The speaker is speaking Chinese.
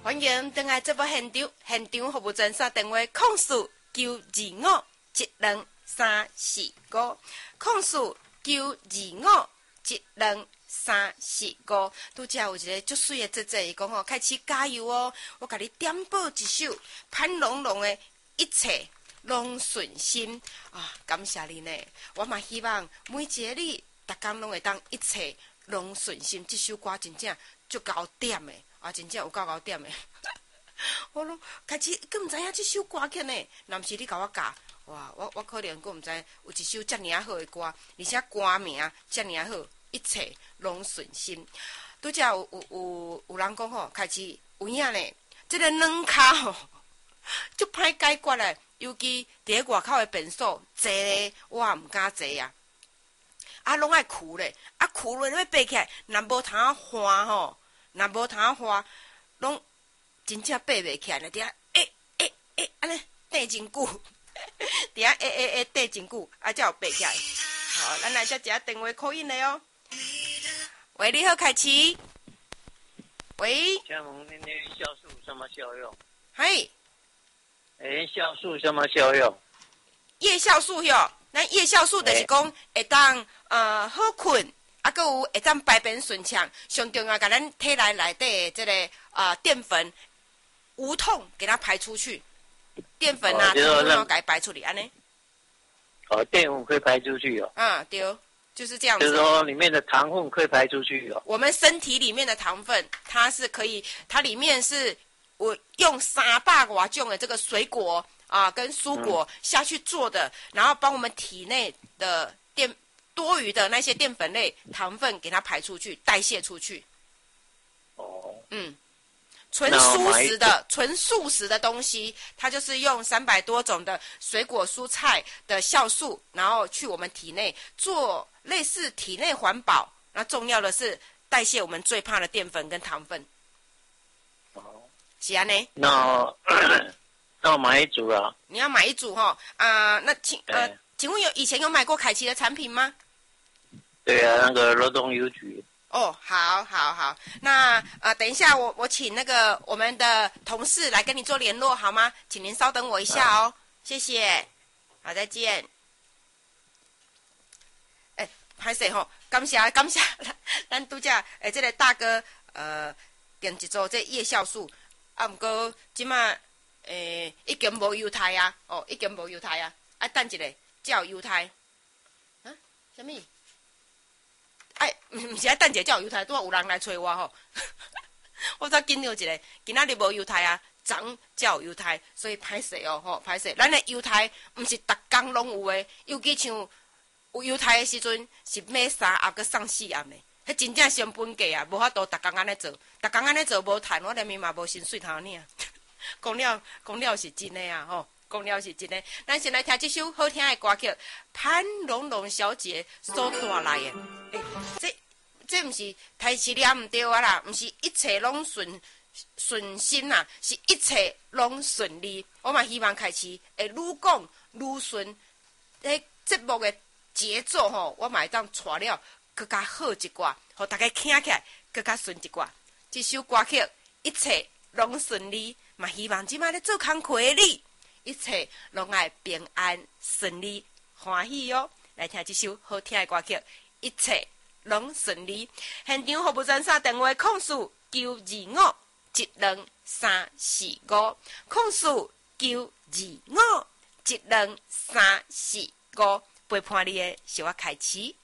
欢迎登来这部现场，现场服务专线电话：0495123445，0495123445。拄则有一个足水的姐姐，伊讲吼，开始加油哦！我甲你点播一首潘龙龙的《一切拢顺心》啊，感谢你呢！我嘛希望每一个你，逐工拢会当一切拢顺心。这首歌真正足够点的。啊，真正有够够点的，我拢开始佫毋知影即首歌曲呢。若毋是你甲我教，哇，我可能佫毋知有一首遮尔好的歌，而且歌名遮尔好，一切拢顺心。拄则有人讲吼，开始有影呢，即个软骹吼，足歹解决的，尤其伫咧外口的便所，坐咧我也毋敢坐啊。啊，拢爱跍咧，啊跍咧要爬起来，若无通啊翻吼。若无通花，拢真正爬袂起来呢。伫遐安尼爬真久，伫遐爬真久，啊才有爬起来。好，咱来接一下电话call in的哦。喂，你好，凯奇。喂。 请问恁的酵素什么效用？ 嘿。 酵素什么效用？ 叶酵素哟，咱叶酵素就是讲会当好困。啊，佮有会当排便顺畅，上重要，甲咱体内底的这个淀粉无痛给它排出去，淀粉啊，糖分要给它排出去，安尼。 淀粉可以排出去哦。 对，就是这样子。 就是说里面的糖分可以排出去哦。 我们身体里面的糖分，它是可以，它里面是我用300多种的这个水果啊跟蔬果下去做的，然后帮我们体内的多余的那些淀粉类糖分给它排出去，代谢出去。纯素食的东西，它就是用300多种的水果蔬菜的酵素，然后去我们体内做类似体内环保。那重要的是代谢我们最怕的淀粉跟糖分。是安呢？ 那我买一组啊。 你要买一组哈那请问以前有买过凯奇的产品吗？ 对啊，那个罗东邮局。 好，那等一下我请那个我们的同事来跟你做联络好吗？请您稍等我一下哦，谢谢。好，再见。歹势吼，感谢，咱拄则这个大哥订一组这叶酵素，毋过即马已经无犹太啊，已经无犹太啊，等一下才有犹太。什么？毋是等一下才有犹太，拄有人来找我吼。我才紧张一下，今仔日无犹太啊，昨才有犹太，所以歹势哦，歹势。咱的犹太毋是逐工拢有诶，尤其像有犹太的时阵是买3盒佮送4盒的，迄真正成本价啊，无法度逐工安尼做，逐工安尼做无趁，我连面嘛无薪水通领。讲了是真的啊，吼。讲了是真的，咱先来听这首好听的歌曲，潘龙龙小姐所带来的。这不是台词念唔对啊啦，不是一切拢顺心啦，是一切拢顺利。我嘛希望开始会愈讲愈顺，节目的节奏吼，我嘛会当带了更加好一寡，互大家听起来更加顺一寡。这首歌曲一切拢顺利，嘛希望即摆咧做工课的你。一切拢爱平安顺利欢喜哦！来听这首好听的歌曲，一切拢顺利。现场服务专线电话：925-12345，925-12345，陪伴你的是我凯奇。